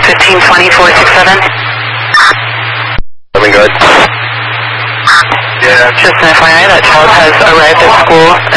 1520 467. Coming good. Yeah. Just an FYI, that child has arrived at school